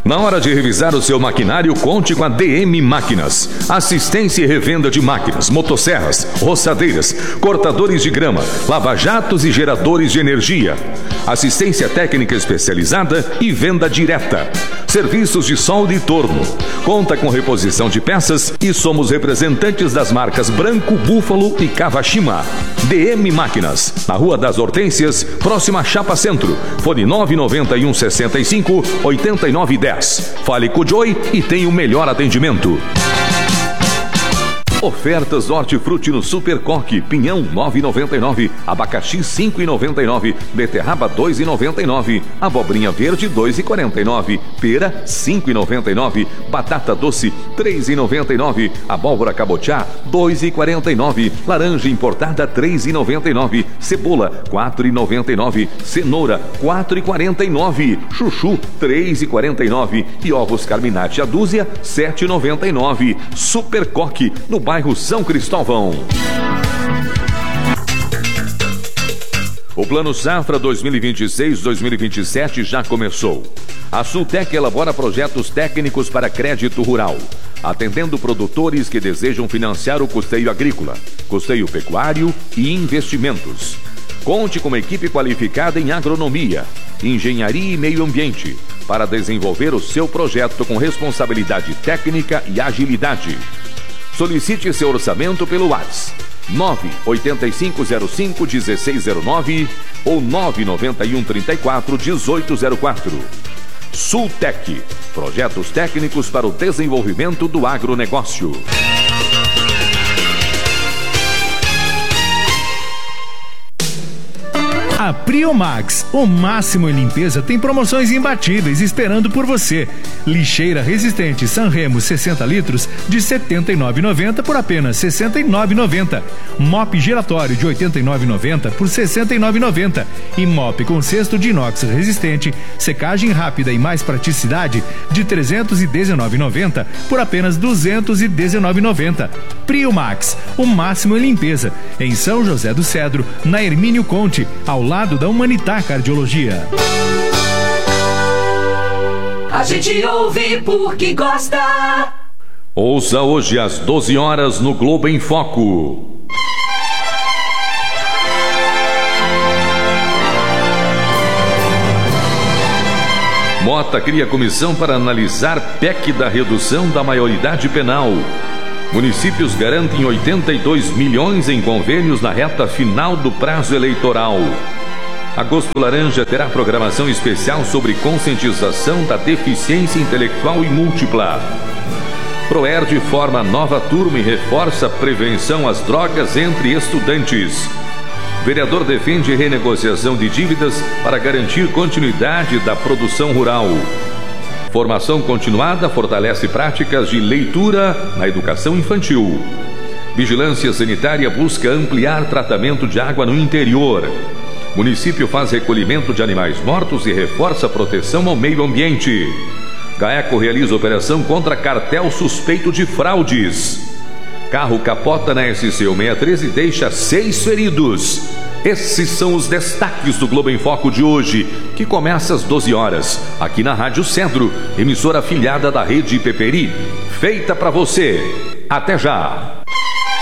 Na hora de revisar o seu maquinário, conte com a DM Máquinas. Assistência e revenda de máquinas, motosserras, roçadeiras, cortadores de grama, lava-jatos e geradores de energia. Assistência técnica especializada e venda direta. Serviços de solda e torno. Conta com reposição de peças e somos representantes das marcas Branco, Búfalo e Kawashima. DM Máquinas, na Rua das Hortênsias, próxima a Chapa Centro. Fone 991 65 89 10. Fale com o Joey e tenha o melhor atendimento. Ofertas Hortifruti no Super Coque. Pinhão 9,99, abacaxi 5,99, beterraba 2,99, abobrinha verde 2,49, pera 5,99, batata doce 3,99, abóbora cabotiá 2,49, laranja importada 3,99, cebola 4,99, cenoura 4,49, chuchu 3,49 e ovos Carminati a dúzia 7,99. Super Coque no bairro São Cristóvão. O Plano Safra 2026-2027 já começou. A Sultec elabora projetos técnicos para crédito rural, atendendo produtores que desejam financiar o custeio agrícola, custeio pecuário e investimentos. Conte com uma equipe qualificada em agronomia, engenharia e meio ambiente para desenvolver o seu projeto com responsabilidade técnica e agilidade. Solicite seu orçamento pelo WhatsApp 98505-1609 ou 99134-1804. Sultec, projetos técnicos para o desenvolvimento do agronegócio. A Priomax, o máximo em limpeza, tem promoções imbatíveis esperando por você. Lixeira resistente Sanremo 60 litros de R$ 79,90 por apenas R$ 69,90. Mop giratório de R$ 89,90 por R$ 69,90. E mop com cesto de inox resistente, secagem rápida e mais praticidade de R$ 319,90 por apenas R$ 219,90. Priomax, o máximo em limpeza, em São José do Cedro, na Hermínio Conte, ao lado da Humanitar Cardiologia. A gente ouve porque gosta. Ouça hoje às 12 horas no Globo em Foco. Mota cria comissão para analisar PEC da redução da maioridade penal. Municípios garantem 82 milhões em convênios na reta final do prazo eleitoral. Agosto Laranja terá programação especial sobre conscientização da deficiência intelectual e múltipla. Proerd forma nova turma e reforça a prevenção às drogas entre estudantes. Vereador defende renegociação de dívidas para garantir continuidade da produção rural. Formação continuada fortalece práticas de leitura na educação infantil. Vigilância Sanitária busca ampliar tratamento de água no interior. Município faz recolhimento de animais mortos e reforça a proteção ao meio ambiente. GAECO realiza operação contra cartel suspeito de fraudes. Carro capota na SC 163 e deixa 6 feridos. Esses são os destaques do Globo em Foco de hoje, que começa às 12 horas, aqui na Rádio Cedro, emissora afiliada da Rede Peperi. Feita para você. Até já!